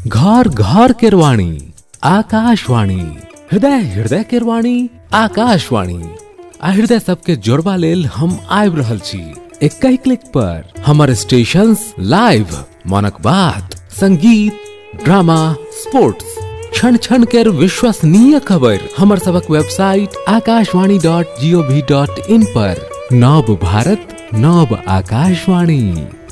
घर घर केरवाणी आकाशवाणी, हृदय हृदय केरवाणी आकाशवाणी। आ हृदय सबके जोड़वा लेल हम आबि रहल छी एक ही क्लिक पर। हमर स्टेशंस लाइव, मनक बात, संगीत, ड्रामा, स्पोर्ट्स, क्षण क्षण केर विश्वसनीय खबर हमर सबक वेबसाइट akashwani.gov.in पर। नव भारत, नव आकाशवाणी।